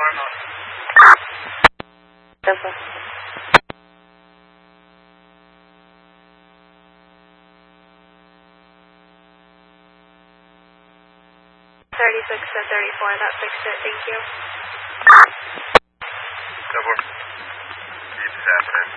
Delta. 36 to 34, that fixed it, thank you. Double. Keep happening.